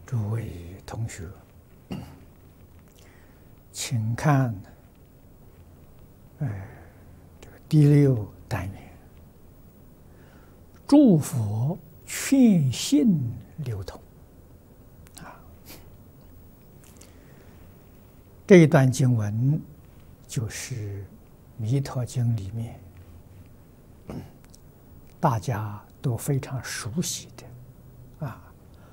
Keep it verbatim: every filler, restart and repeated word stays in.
诸位同学，请看，呃，这个第六单元，诸佛劝信流通啊。这一段经文就是《弥陀经》里面大家都非常熟悉的啊。